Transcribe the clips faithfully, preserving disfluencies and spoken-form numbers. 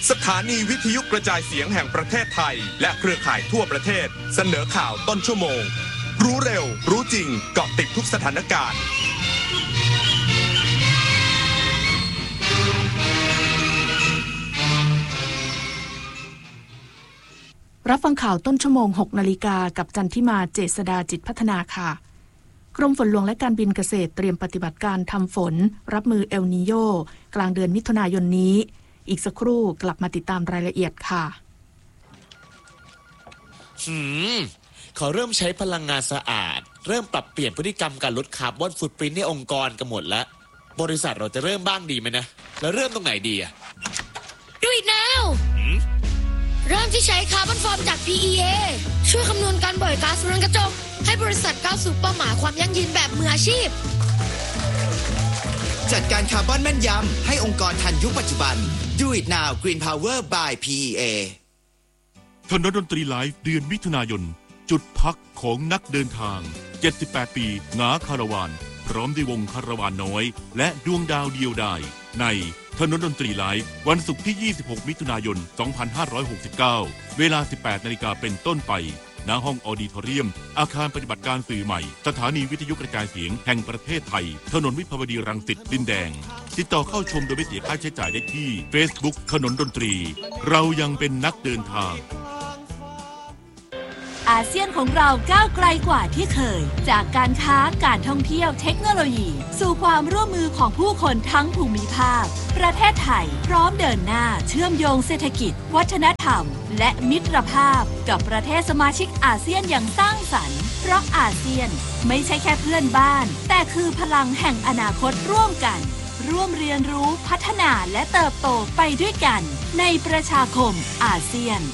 สถานีวิทยุกระจายเสียงแห่งประเทศไทยและเครือข่ายทั่วประเทศเสนอข่าวต้นชั่วโมงรู้เร็วรู้จริงเกาะติดทุกสถานการณ์รับฟังข่าวต้นชั่วโมง หกนาฬิกากับจันทิมาเจษฎาจิตพัฒนาค่ะกรมฝนหลวงและการบินเกษตรเตรียมปฏิบัติการทำฝนรับมือเอลนีโญกลางเดือนมิถุนายนนี้อีกสักครู่กลับมาติดตามรายละเอียดค่ะหืมเขาเริ่มใช้พลังงานสะอาดเริ่มปรับเปลี่ยนพฤติกรรมการลดคาร์บอนฟุตปรินท์ในองค์กรกันหมดแล้วบริษัทเราจะเริ่มบ้างดีไหมนะแล้วเริ่มตรงไหนดีอะ Do it now เริ่มที่ใช้คาร์บอนฟอร์มจาก พี อี เอ ช่วยคำนวณการปล่อยก๊าซเรือนกระจกให้บริษัทก้าวสู่เป้าหมายความยั่งยืนแบบมืออาชีพจัดการคาร์บอนแม่นยำให้องค์กรทันยุคปัจจุบัน Do it now Green Power by พี อี เอถนนดนตรีไลฟ์เดือนมิถุนายนจุดพักของนักเดินทางเจ็ดสิบแปดปีงาคาราวานพร้อมด้วยวงคาราวานน้อยและดวงดาวเดียวดายในถนนดนตรีไลฟ์วันศุกร์ที่ยี่สิบหกมิถุนายนสองพันห้าร้อยหกสิบเก้าเวลา สิบแปดนาฬิกาเป็นต้นไปณห้องออดิทอเรียมอาคารปฏิบัติการสื่อใหม่สถานีวิทยุกระจายเสียงแห่งประเทศไทยถนนวิภาวดีรังสิตดินแดงติดต่อเข้าชมโดยไม่เสียค่าใช้จ่ายได้ที่ Facebook ถนนดนตรีเรายังเป็นนักเดินทางอาเซียนของเราก้าวไกลกว่าที่เคยจากการค้าการท่องเที่ยวเทคโนโลยีสู่ความร่วมมือของผู้คนทั้งภูมิภาคประเทศไทยพร้อมเดินหน้าเชื่อมโยงเศรษฐกิจวัฒนธรรมและมิตรภาพกับประเทศสมาชิกอาเซียนอย่างสร้างสรรค์เพราะอาเซียนไม่ใช่แค่เพื่อนบ้านแต่คือพลังแห่งอนาคตร่วมกันร่วมเรียนรู้พัฒนาและเติบโตไปด้วยกันในประชาคมอาเซียน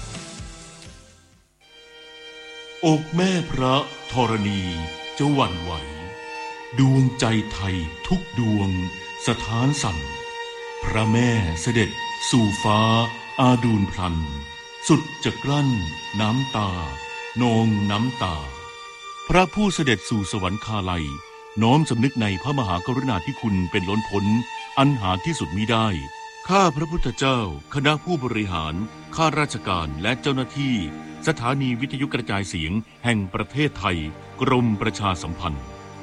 อกแม่พระธรณีจะหวั่นไหวดวงใจไทยทุกดวงสถานสั่นพระแม่เสด็จสู่ฟ้าอาดูลพลันสุดจะกลั้นน้ำตานองน้ำตาพระผู้เสด็จสู่สวรรคาลัยน้อมสำนึกในพระมหากรุณาธิคุณเป็นล้นพ้นอันหาที่สุดมิได้ข้าพระพุทธเจ้าคณะผู้บริหารข้าราชการและเจ้าหน้าที่สถานีวิทยุกระจายเสียงแห่งประเทศไทยกรมประชาสัมพันธ์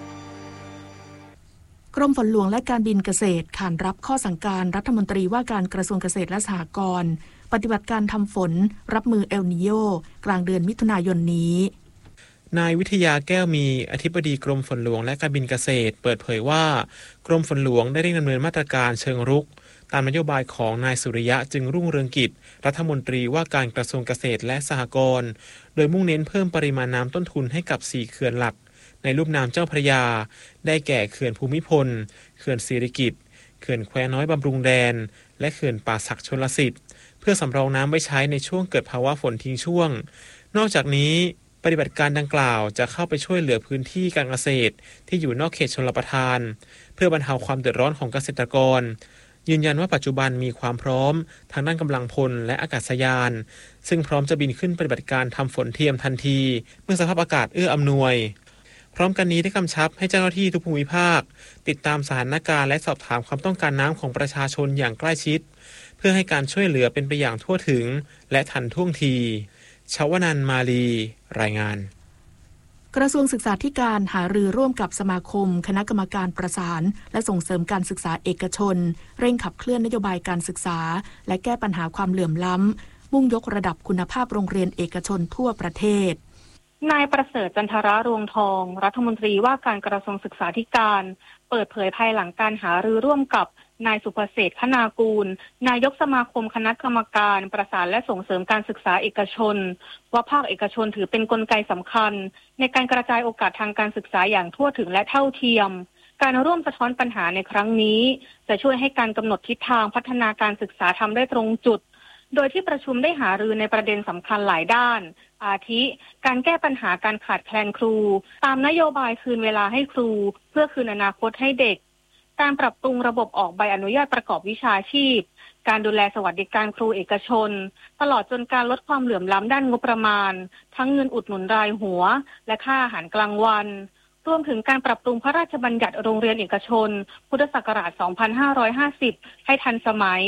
กรมฝนหลวงและการบินเกษตรขานรับข้อสั่งการรัฐมนตรีว่าการกระทรวงเกษตรและสหกรณ์ปฏิบัติการทำฝนรับมือเอลนีโญกลางเดือนมิถุนายนนี้นายวิทยาแก้วมีอธิบดีกรมฝนหลวงและการบินเกษตรเปิดเผยว่ากรมฝนหลวงได้เร่งดำเนินมาตรการเชิงรุกตามนโยบายของนายสุริยะจึงรุ่งเรืองกิจรัฐมนตรีว่าการกระทรวงเกษตรและสหกรณ์โดยมุ่งเน้นเพิ่มปริมาณน้ำต้นทุนให้กับสี่เขื่อนหลักในลุ่มน้ำเจ้าพระยาได้แก่เขื่อนภูมิพลเขื่อนศิริกิติ์เขื่อนแควน้อยบำรุงแดนและเขื่อนป่าสักชลสิทธิ์เพื่อสำรองน้ำไว้ใช้ในช่วงเกิดภาวะฝนทิ้งช่วงนอกจากนี้ปฏิบัติการดังกล่าวจะเข้าไปช่วยเหลือพื้นที่การเกษตรที่อยู่นอกเขตชลประทานเพื่อบรรเทาความเดือดร้อนของเกษตรกรยืนยันว่าปัจจุบันมีความพร้อมทางด้านกำลังพลและอากาศยานซึ่งพร้อมจะบินขึ้นปฏิบัติการทำฝนเทียมทันทีเมื่อสภาพอากาศเอื้ออำนวยพร้อมกันนี้ได้กำชับให้เจ้าหน้าที่ทุกภูมิภาคติดตามสถานการณ์และสอบถามความต้องการน้ำของประชาชนอย่างใกล้ชิดเพื่อให้การช่วยเหลือเป็นไปอย่างทั่วถึงและทันท่วงทีชวนันท์มาลีรายงานกระทรวงศึกษาธิการหารือร่วมกับสมาคมคณะกรรมการประสานและส่งเสริมการศึกษาเอกชนเร่งขับเคลื่อนนโยบายการศึกษาและแก้ปัญหาความเหลื่อมล้ำมุ่งยกระดับคุณภาพโรงเรียนเอกชนทั่วประเทศนายประเสริฐจันทรารวงทองรัฐมนตรีว่าการกระทรวงศึกษาธิการเปิดเผยภายหลังการหารือร่วมกับนายสุภเศรษฐ์ คณากูลนายกสมาคมคณะกรรมการประสานและส่งเสริมการศึกษาเอกชนว่าภาคเอกชนถือเป็นกลไกสำคัญในการกระจายโอกาสทางการศึกษาอย่างทั่วถึงและเท่าเทียมการร่วมสะท้อนปัญหาในครั้งนี้จะช่วยให้การกำหนดทิศทางพัฒนาการศึกษาทำได้ตรงจุดโดยที่ประชุมได้หารือในประเด็นสำคัญหลายด้านอาทิการแก้ปัญหาการขาดแคลนครูตามนโยบายคืนเวลาให้ครูเพื่อคืนอนาคตให้เด็กการปรับปรุงระบบออกใบอนุญาตประกอบวิชาชีพการดูแลสวัสดิการครูเอกชนตลอดจนการลดความเหลื่อมล้ำด้านงบประมาณทั้งเงินอุดหนุนรายหัวและค่าอาหารกลางวันรวมถึงการปรับปรุงพระราชบัญญัติโรงเรียนเอกชนพุทธศักราชสองพันห้าร้อยห้าสิบให้ทันสมัย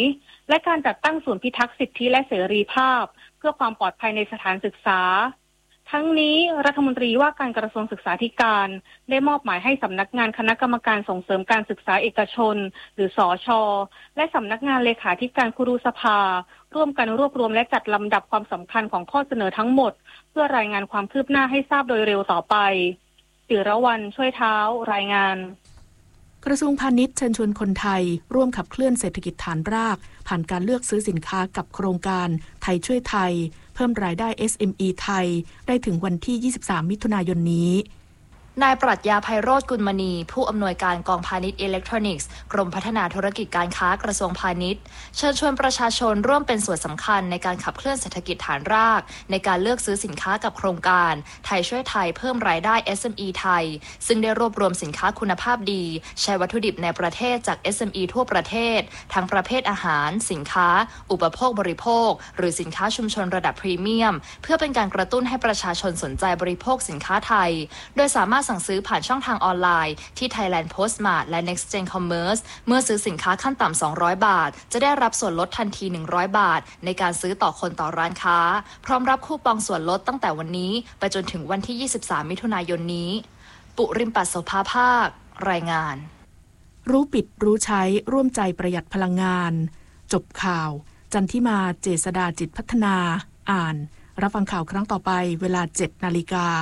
และการจัดตั้งศูนย์พิทักษ์สิทธิและเสรีภาพเพื่อความปลอดภัยในสถานศึกษาทั้งนี้รัฐมนตรีว่าการกระทรวงศึกษาธิการได้มอบหมายให้สำนักงานคณะกรรมการส่งเสริมการศึกษาเอกชนหรือสช.และสำนักงานเลขาธิการครุสภาร่วมกันรวบรวมและจัดลำดับความสำคัญของข้อเสนอทั้งหมดเพื่อรายงานความคืบหน้าให้ทราบโดยเร็วต่อไปจิรวรรณช่วยเท้ารายงานกระทรวงพาณิชย์เชิญชวนคนไทยร่วมขับเคลื่อนเศรษฐกิจฐานรากผ่านการเลือกซื้อสินค้ากับโครงการไทยช่วยไทยเพิ่มรายได้ เอส เอ็ม อี ไทยได้ถึงวันที่ยี่สิบสามมิถุนายนนี้นายปรัชญาไพโรจน์กุลมณีผู้อำนวยการกองพาณิชย์อิเล็กทรอนิกส์กรมพัฒนาธุรกิจการค้ากระทรวงพาณิชย์เชิญชวนประชาชนร่วมเป็นส่วนสำคัญในการขับเคลื่อนเศรษฐกิจฐานรากในการเลือกซื้อสินค้ากับโครงการไทยช่วยไทยเพิ่มรายได้ เอส เอ็ม อี ไทยซึ่งได้รวบรวมสินค้าคุณภาพดีใช้วัตถุดิบในประเทศจาก เอส เอ็ม อี ทั่วประเทศทั้งประเภทอาหารสินค้าอุปโภคบริโภคหรือสินค้าชุมชนระดับพรีเมียมเพื่อเป็นการกระตุ้นให้ประชาชนสนใจบริโภคสินค้าไทยโดยสามารถสั่งซื้อผ่านช่องทางออนไลน์ที่ Thailand Postmart และ Next Gen Commerce เมื่อซื้อสินค้าขั้นต่ำสองร้อยบาทจะได้รับส่วนลดทันทีหนึ่งร้อยบาทในการซื้อต่อคนต่อร้านค้าพร้อมรับคูปองส่วนลดตั้งแต่วันนี้ไปจนถึงวันที่ยี่สิบสามมิถุนายนนี้ปุริมปัสโสภาภาครายงานรู้ปิดรู้ใช้ร่วมใจประหยัดพลังงานจบข่าวจันทิมาเจษฎาจิตพัฒนาอ่านรับฟังข่าวครั้งต่อไปเวลา เจ็ดนาฬิกา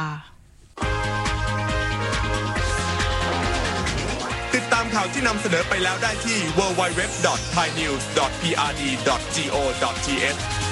ติดตามข่าวที่นำเสนอไปแล้วได้ที่ ดับเบิลยู ดับเบิลยู ดับเบิลยู ดอท ไทยนิวส์ ดอท พี อาร์ ดี ดอท จี โอ ดอท ที เอช